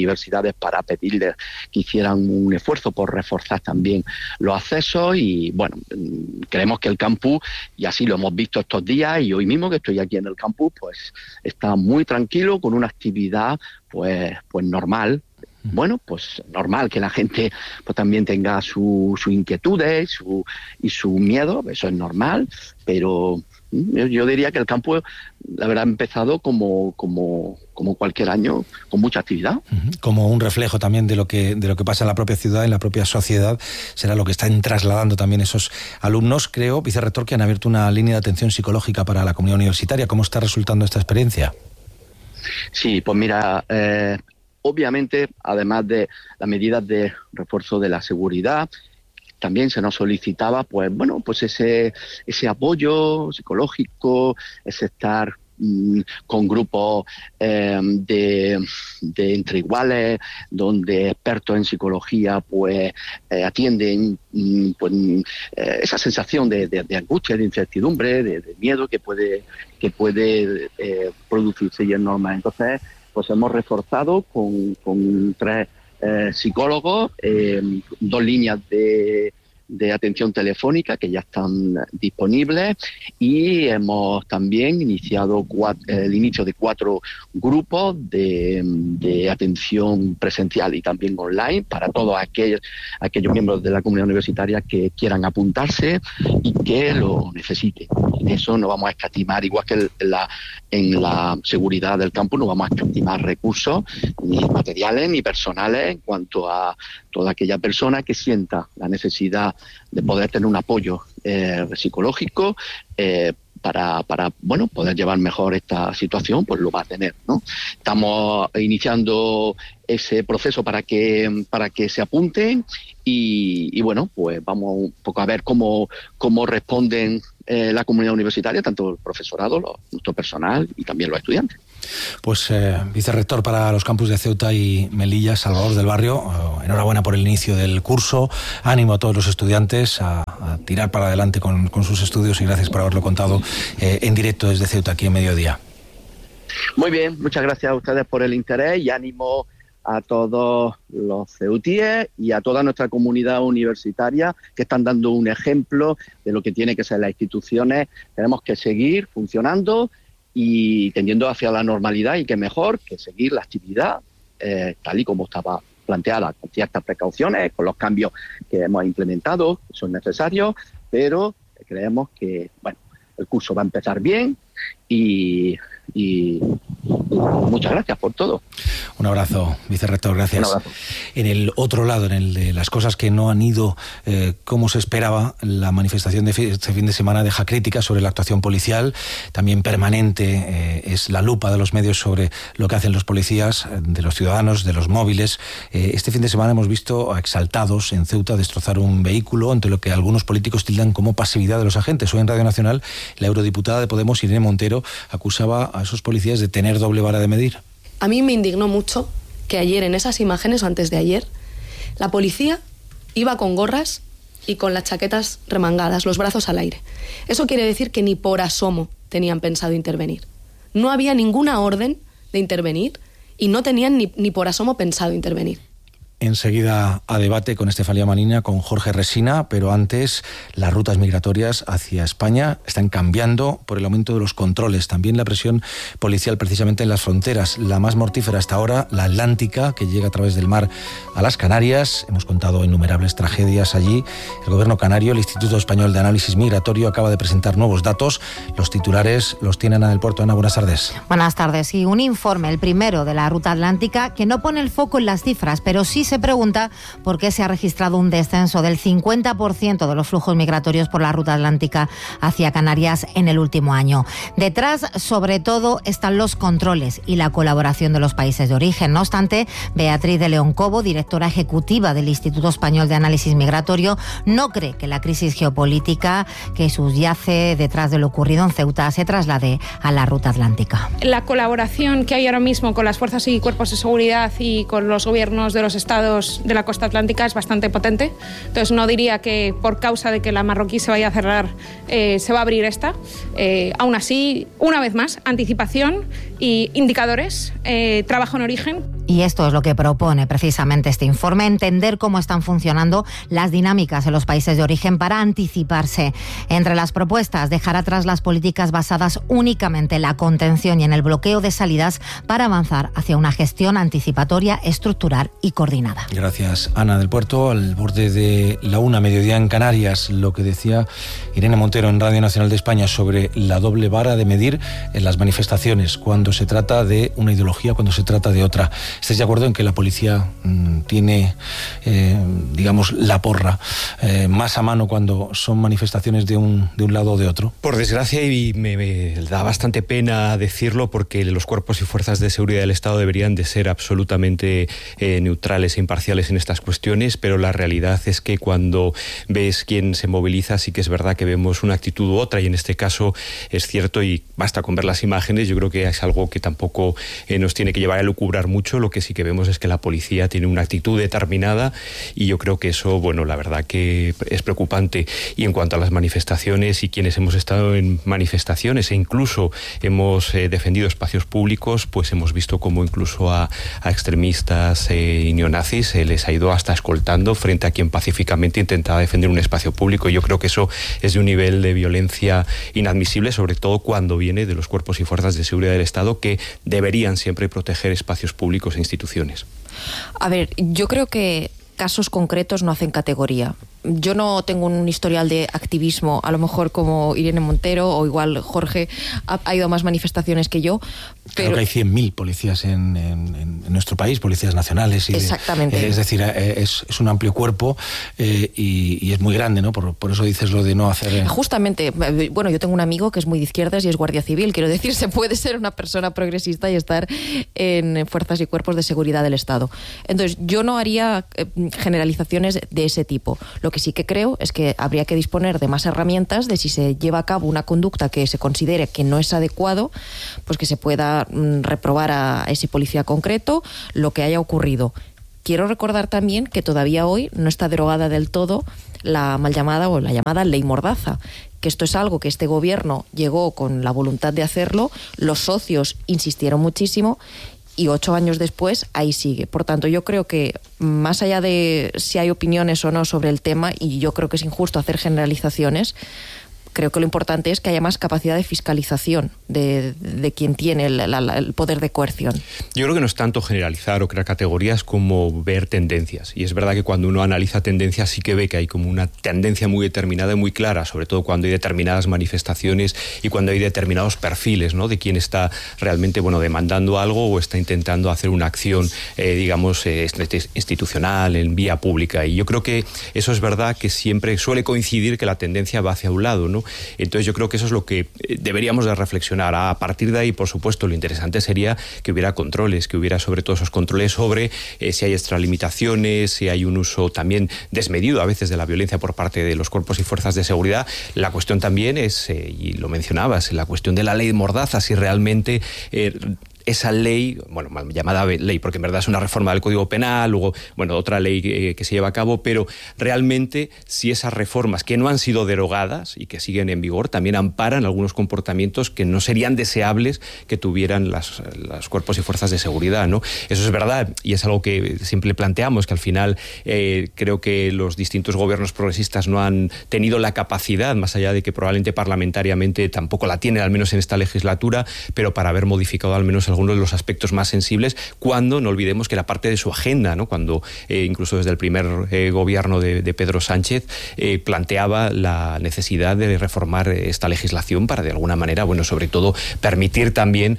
universidades para pedirles que hicieran un esfuerzo por reforzar también los accesos y bueno, creemos que el campus, y así lo hemos visto estos días y hoy mismo que estoy aquí en el campus, pues está muy tranquilo con una actividad pues normal. Bueno, pues normal que la gente pues también tenga sus inquietudes y su miedo, eso es normal, pero yo diría que el campo, la verdad, ha empezado como cualquier año, con mucha actividad. Como un reflejo también de lo que pasa en la propia ciudad, en la propia sociedad, será lo que están trasladando también esos alumnos. Creo, vicerrector, que han abierto una línea de atención psicológica para la comunidad universitaria. ¿Cómo está resultando esta experiencia? Sí, pues mira, obviamente, además de las medidas de refuerzo de la seguridad, también se nos solicitaba, pues bueno, pues ese apoyo psicológico, ese estar con grupos de entre iguales, donde expertos en psicología pues atienden pues, esa sensación de angustia, de incertidumbre, de miedo que puede producirse y es normal. Entonces, pues hemos reforzado con 3 psicólogos, 2 líneas de atención telefónica que ya están disponibles y hemos también iniciado el inicio de 4 grupos de atención presencial y también online para todos aquellos miembros de la comunidad universitaria que quieran apuntarse y que lo necesiten. En eso no vamos a escatimar, igual que en la seguridad del campus, no vamos a escatimar recursos ni materiales ni personales en cuanto a toda aquella persona que sienta la necesidad de poder tener un apoyo psicológico para bueno, poder llevar mejor esta situación, pues lo va a tener, ¿no? Estamos iniciando ese proceso para que se apunten y bueno, pues vamos un poco a ver cómo responden la comunidad universitaria, tanto el profesorado, nuestro personal y también los estudiantes. Pues vicerrector para los campus de Ceuta y Melilla, Salvador del Barrio, enhorabuena por el inicio del curso, ánimo a todos los estudiantes a tirar para adelante con sus estudios y gracias por haberlo contado en directo desde Ceuta aquí en Mediodía. Muy bien, muchas gracias a ustedes por el interés y ánimo a todos los ceutíes y a toda nuestra comunidad universitaria que están dando un ejemplo de lo que tiene que ser las instituciones. Tenemos que seguir funcionando y tendiendo hacia la normalidad y qué mejor que seguir la actividad tal y como estaba planteada, con ciertas precauciones, con los cambios que hemos implementado, que son necesarios, pero creemos que bueno, el curso va a empezar bien y muchas gracias por todo. Un abrazo, vicerrector, gracias. Un abrazo. En el otro lado, en el de las cosas que no han ido como se esperaba, la manifestación de este fin de semana deja críticas sobre la actuación policial, también permanente es la lupa de los medios sobre lo que hacen los policías, de los ciudadanos, de los móviles. Este fin de semana hemos visto a exaltados en Ceuta destrozar un vehículo ante lo que algunos políticos tildan como pasividad de los agentes. Hoy en Radio Nacional, la eurodiputada de Podemos, Irene Montero, acusaba a esos policías de tener doble vara de medir. A mí me indignó mucho que ayer en esas imágenes, o antes de ayer, la policía iba con gorras y con las chaquetas remangadas, los brazos al aire. Eso quiere decir que ni por asomo tenían pensado intervenir. No había ninguna orden de intervenir y no tenían ni por asomo pensado intervenir. Enseguida a debate con Estefanía Manina, con Jorge Resina, pero antes las rutas migratorias hacia España están cambiando por el aumento de los controles, también la presión policial precisamente en las fronteras. La más mortífera hasta ahora, la Atlántica, que llega a través del mar a las Canarias. Hemos contado innumerables tragedias allí. El gobierno canario, el Instituto Español de Análisis Migratorio, acaba de presentar nuevos datos. Los titulares los tienen Ana del Puerto. Ana, buenas tardes. Buenas tardes. Y un informe, el primero de la ruta atlántica, que no pone el foco en las cifras, pero sí se pregunta por qué se ha registrado un descenso del 50% de los flujos migratorios por la ruta atlántica hacia Canarias en el último año. Detrás, sobre todo, están los controles y la colaboración de los países de origen. No obstante, Beatriz de León Cobo, directora ejecutiva del Instituto Español de Análisis Migratorio, no cree que la crisis geopolítica que subyace detrás de lo ocurrido en Ceuta se traslade a la ruta atlántica. La colaboración que hay ahora mismo con las fuerzas y cuerpos de seguridad y con los gobiernos de los estados de la costa atlántica es bastante potente. Entonces no diría que por causa de que la marroquí se vaya a cerrar se va a abrir esta. Aún así, una vez más, anticipación y indicadores, trabajo en origen. Y esto es lo que propone precisamente este informe, entender cómo están funcionando las dinámicas en los países de origen para anticiparse. Entre las propuestas, dejar atrás las políticas basadas únicamente en la contención y en el bloqueo de salidas para avanzar hacia una gestión anticipatoria, estructural y coordinada. Gracias, Ana del Puerto. Al borde de la 1, mediodía en Canarias, lo que decía Irene Montero en Radio Nacional de España sobre la doble vara de medir en las manifestaciones, cuando se trata de una ideología, cuando se trata de otra. ¿Estáis de acuerdo en que la policía tiene, digamos, la porra más a mano cuando son manifestaciones de un lado o de otro? Por desgracia, y me da bastante pena decirlo, porque los cuerpos y fuerzas de seguridad del Estado deberían de ser absolutamente neutrales e imparciales en estas cuestiones, pero la realidad es que cuando ves quién se moviliza, sí que es verdad que vemos una actitud u otra, y en este caso es cierto, y basta con ver las imágenes. Yo creo que es algo que tampoco nos tiene que llevar a lucubrar mucho. Lo que sí que vemos es que la policía tiene una actitud determinada, y yo creo que eso, bueno, la verdad que es preocupante. Y en cuanto a las manifestaciones y quienes hemos estado en manifestaciones e incluso hemos defendido espacios públicos, pues hemos visto como incluso a extremistas y neonazis se les ha ido hasta escoltando frente a quien pacíficamente intentaba defender un espacio público. Y yo creo que eso es de un nivel de violencia inadmisible, sobre todo cuando viene de los cuerpos y fuerzas de seguridad del Estado, que deberían siempre proteger espacios públicos e instituciones. A ver, yo creo que casos concretos no hacen categoría. Yo no tengo un historial de activismo, a lo mejor como Irene Montero, o igual Jorge ha ido a más manifestaciones que yo. Pero creo que hay 100.000 policías en nuestro país, policías nacionales. Exactamente. Es decir, es un amplio cuerpo y es muy grande, ¿no? Por eso dices lo de no hacer... Justamente, bueno, yo tengo un amigo que es muy de izquierdas y es guardia civil. Quiero decir, se puede ser una persona progresista y estar en fuerzas y cuerpos de seguridad del Estado. Entonces, yo no haría generalizaciones de ese tipo. Lo que sí que creo es que habría que disponer de más herramientas, de si se lleva a cabo una conducta que se considere que no es adecuado, pues que se pueda reprobar a ese policía concreto lo que haya ocurrido. Quiero recordar también que todavía hoy no está derogada del todo la mal llamada o la llamada ley Mordaza, que esto es algo que este gobierno llegó con la voluntad de hacerlo, los socios insistieron muchísimo, y 8 años después ahí sigue. Por tanto, yo creo que más allá de si hay opiniones o no sobre el tema, y yo creo que es injusto hacer generalizaciones, creo que lo importante es que haya más capacidad de fiscalización de quien tiene el poder de coerción. Yo creo que no es tanto generalizar o crear categorías como ver tendencias. Y es verdad que cuando uno analiza tendencias sí que ve que hay como una tendencia muy determinada y muy clara, sobre todo cuando hay determinadas manifestaciones y cuando hay determinados perfiles, ¿no?, de quién está realmente, bueno, demandando algo o está intentando hacer una acción, digamos, institucional, en vía pública. Y yo creo que eso es verdad, que siempre suele coincidir que la tendencia va hacia un lado, ¿no? Entonces yo creo que eso es lo que deberíamos de reflexionar. A partir de ahí, por supuesto, lo interesante sería que hubiera controles, que hubiera sobre todo esos controles sobre si hay extralimitaciones, si hay un uso también desmedido a veces de la violencia por parte de los cuerpos y fuerzas de seguridad. La cuestión también es, y lo mencionabas, la cuestión de la ley Mordaza, si realmente... esa ley, bueno, mal llamada ley, porque en verdad es una reforma del Código Penal, luego, bueno, otra ley que se lleva a cabo, pero realmente si esas reformas que no han sido derogadas y que siguen en vigor también amparan algunos comportamientos que no serían deseables que tuvieran los cuerpos y fuerzas de seguridad, ¿no? Eso es verdad, y es algo que siempre planteamos, que al final creo que los distintos gobiernos progresistas no han tenido la capacidad, más allá de que probablemente parlamentariamente tampoco la tienen, al menos en esta legislatura, pero para haber modificado al menos algunos de los aspectos más sensibles, cuando no olvidemos que era parte de su agenda, ¿no? Cuando incluso desde el primer gobierno de Pedro Sánchez planteaba la necesidad de reformar esta legislación para de alguna manera, bueno, sobre todo permitir también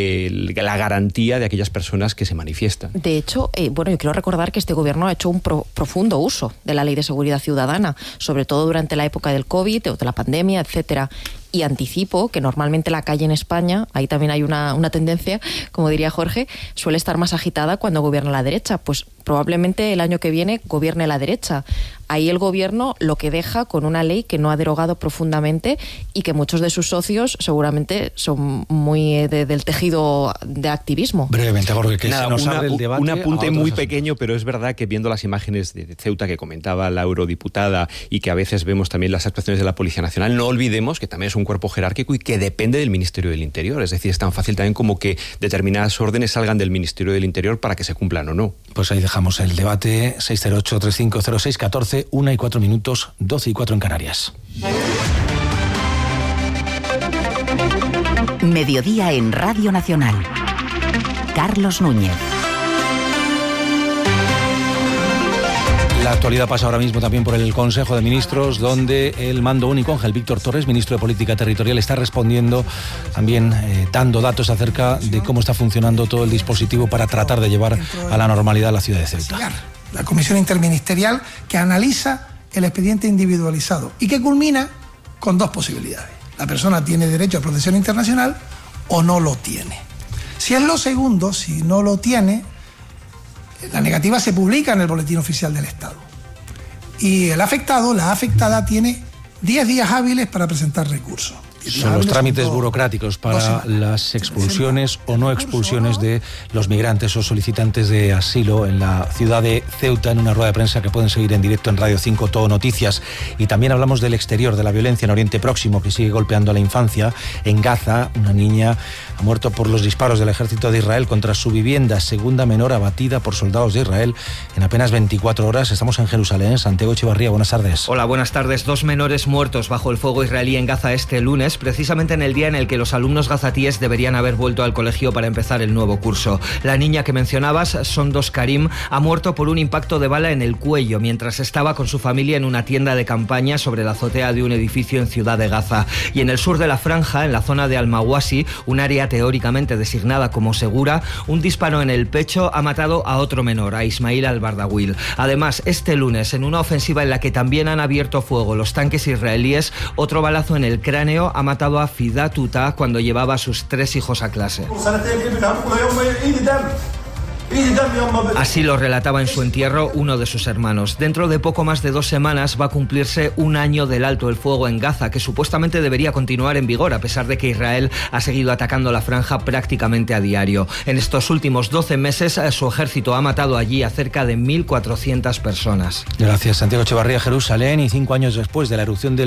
la garantía de aquellas personas que se manifiestan. De hecho, bueno, yo quiero recordar que este gobierno ha hecho un profundo uso de la Ley de Seguridad Ciudadana, sobre todo durante la época del COVID o de la pandemia, etcétera. Y anticipo que normalmente la calle en España, ahí también hay una tendencia, como diría Jorge, suele estar más agitada cuando gobierna la derecha. Pues probablemente el año que viene gobierne la derecha. ahí el gobierno lo que deja con una ley que no ha derogado profundamente y que muchos de sus socios seguramente son muy del tejido de activismo. Brevemente, Jorge, que nada, se nos abre el debate. Un apunte muy asuntos. pequeño, pero es verdad que viendo las imágenes de Ceuta que comentaba la eurodiputada y que a veces vemos también las actuaciones de la Policía Nacional, no olvidemos que también es un cuerpo jerárquico y que depende del Ministerio del Interior. Es decir, es tan fácil también como que determinadas órdenes salgan del Ministerio del Interior para que se cumplan o no. Pues ahí dejamos el debate. 608-3506-14, 1:04, 12:04 en Canarias. Mediodía en Radio Nacional. Carlos Núñez. La actualidad pasa ahora mismo también por el Consejo de Ministros, donde el mando único, Ángel Víctor Torres, ministro de Política Territorial, está respondiendo también dando datos acerca de cómo está funcionando todo el dispositivo para tratar de llevar a la normalidad la ciudad de Ceuta. La comisión interministerial que analiza el expediente individualizado y que culmina con dos posibilidades. La persona tiene derecho a protección internacional o no lo tiene. Si es lo segundo, si no lo tiene, la negativa se publica en el Boletín Oficial del Estado. Y el afectado, la afectada, tiene 10 días hábiles para presentar recursos. Son los trámites burocráticos para las expulsiones o no expulsiones de los migrantes o solicitantes de asilo en la ciudad de Ceuta, en una rueda de prensa que pueden seguir en directo en Radio 5 Todo Noticias. Y también hablamos del exterior, de la violencia en Oriente Próximo que sigue golpeando a la infancia. En Gaza, una niña ha muerto por los disparos del ejército de Israel contra su vivienda, segunda menor abatida por soldados de Israel en apenas 24 horas. Estamos en Jerusalén. Santiago Echevarría, buenas tardes. Hola, buenas tardes. 2 menores muertos bajo el fuego israelí en Gaza este lunes, precisamente en el día en el que los alumnos gazatíes deberían haber vuelto al colegio para empezar el nuevo curso. La niña que mencionabas, Sondos Karim, ha muerto por un impacto de bala en el cuello mientras estaba con su familia en una tienda de campaña sobre la azotea de un edificio en Ciudad de Gaza. Y en el sur de la franja, en la zona de Al-Mawasi, un área teóricamente designada como segura, un disparo en el pecho ha matado a otro menor, a Ismail al-Bardawil. Además, este lunes, en una ofensiva en la que también han abierto fuego los tanques israelíes, otro balazo en el cráneo ha matado a Fida Tuta cuando llevaba a sus 3 hijos a clase. Así lo relataba en su entierro uno de sus hermanos. Dentro de poco más de 2 semanas va a cumplirse un año del alto el fuego en Gaza, que supuestamente debería continuar en vigor, a pesar de que Israel ha seguido atacando la franja prácticamente a diario. En estos últimos 12 meses, su ejército ha matado allí a cerca de 1.400 personas. Gracias, Santiago Echevarría. Jerusalén, y 5 años después de la erupción del